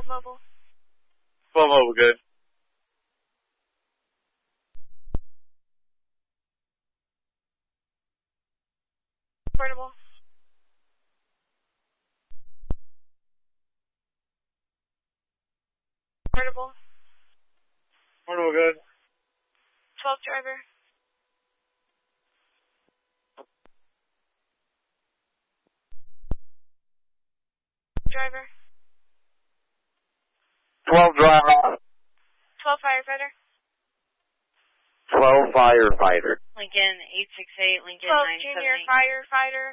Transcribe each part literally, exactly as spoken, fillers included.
Mobile. twelve mobile, good. Portable. Portable. Portable, good. twelve driver. Driver. twelve driver. twelve firefighter. twelve firefighter. Lincoln eight six eight, Lincoln twelve nine seven junior eight. firefighter.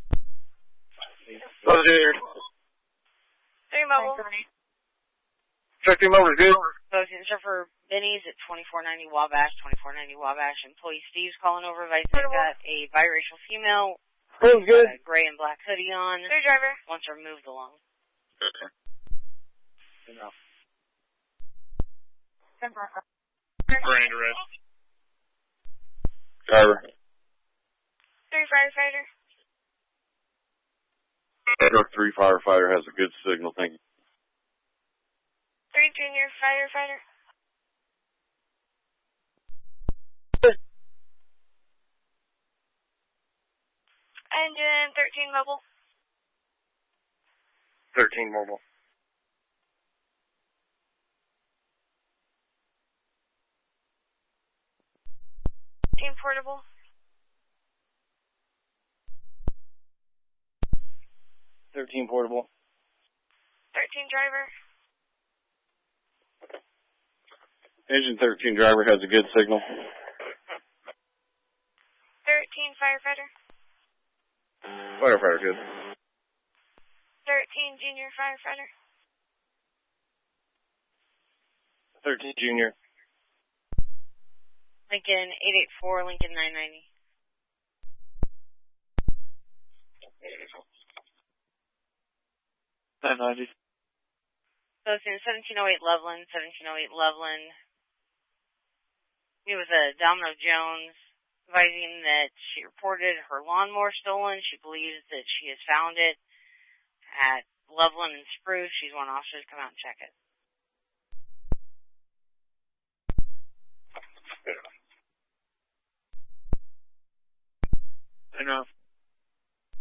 twelve junior. three mobile. Check two mobile, good. Posting sir for Benny's at twenty-four ninety Wabash, twenty-four ninety Wabash. Employee Steve's calling over, advising they've got a biracial female. Feels good. A gray and black hoodie on. three driver. Wants her moved along. Enough. Brand arrest. Driver. three firefighter. Echo three firefighter has a good signal, thank you. three junior firefighter. Engine thirteen mobile. thirteen mobile. Team portable. thirteen portable. thirteen driver. Engine thirteen driver has a good signal. thirteen firefighter. Firefighter, good. thirteen junior firefighter. thirteen junior. Lincoln eight eight four, Lincoln nine ninety. nine ninety. Posting seventeen oh eight Loveland, seventeen oh eight Loveland. It was a Domino Jones, advising that she reported her lawnmower stolen. She believes that she has found it at Loveland and Spruce. She's one officer to come out and check it. Enough.